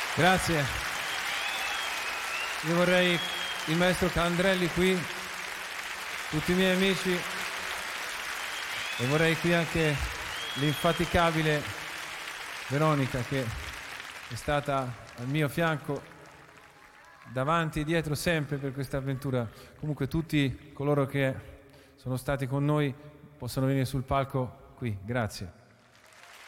Grazie. Io vorrei il maestro Candrelli qui, tutti i miei amici, e vorrei qui anche l'infaticabile Veronica, che è stata al mio fianco davanti e dietro sempre per questa avventura. Comunque tutti coloro che sono stati con noi possono venire sul palco qui. Grazie.